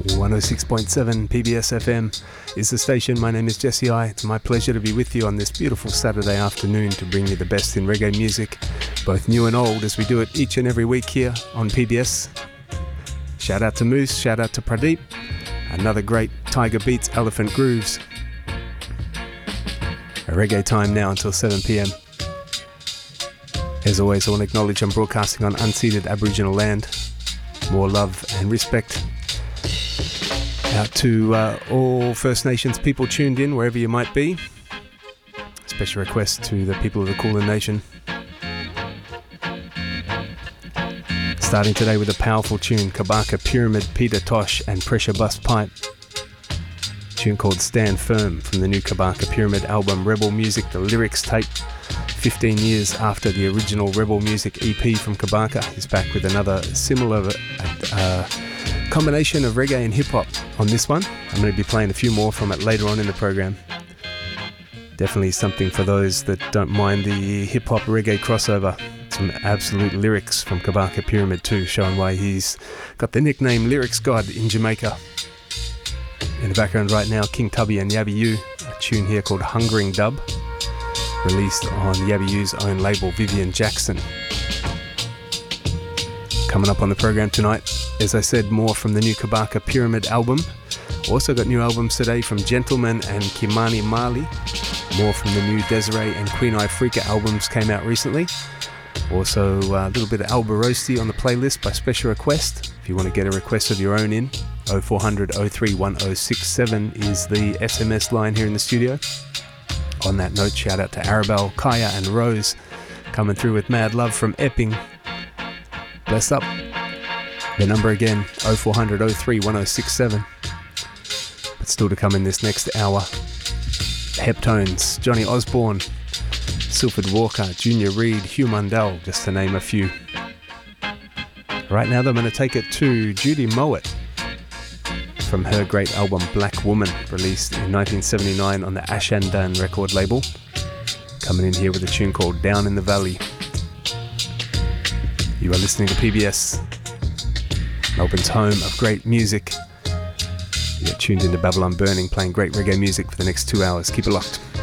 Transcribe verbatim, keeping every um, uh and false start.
one oh six point seven P B S F M is the station. My name is Jesse I. It's my pleasure to be with you on this beautiful Saturday afternoon to bring you the best in reggae music, both new and old, as we do it each and every week here on P B S. Shout out to Moose, shout out to Pradeep. Another great Tiger Beats, Elephant Grooves. A reggae time now until seven p.m. As always, I want to acknowledge I'm broadcasting on unceded Aboriginal land. More love and respect out to uh, all First Nations people tuned in wherever you might be. Special request to the people of the Kulin Nation. Starting today with a powerful tune, Kabaka Pyramid, Peter Tosh and Pressure Bust Pipe. A tune called Stand Firm from the new Kabaka Pyramid album Rebel Music, the lyrics tape. fifteen years after the original Rebel Music E P from Kabaka, he's back with another similar uh, combination of reggae and hip-hop on this one. I'm going to be playing a few more from it later on in the program. Definitely something for those that don't mind the hip-hop reggae crossover. Some absolute lyrics from Kabaka Pyramid too, showing why he's got the nickname Lyrics God in Jamaica. In the background right now, King Tubby and Yabby U, a tune here called Hungering Dub, released on Yabby U's own label, Vivian Jackson. Coming up on the program tonight, as I said, more from the new Kabaka Pyramid album. Also got new albums today from Gentleman and Kimani Mali. More from the new Desiree and Queen Ifrika albums came out recently. Also a little bit of Alba Roasty on the playlist by special request. If you want to get a request of your own in, oh four hundred oh three one oh six seven is the S M S line here in the studio. On that note, shout out to Arabelle, Kaya and Rose coming through with mad love from Epping. Bless up. The number again, oh four hundred oh three one oh six seven. But still to come in this next hour, Heptones, Johnny Osborne, Silford Walker, Junior Reid, Hugh Mundell, just to name a few. Right now, they're going to take it to Judy Mowat from her great album Black Woman, released in nineteen seventy-nine on the Ashandan record label. Coming in here with a tune called Down in the Valley. You are listening to P B S, Melbourne's home of great music. You're tuned into Babylon Burning, playing great reggae music for the next two hours. Keep it locked.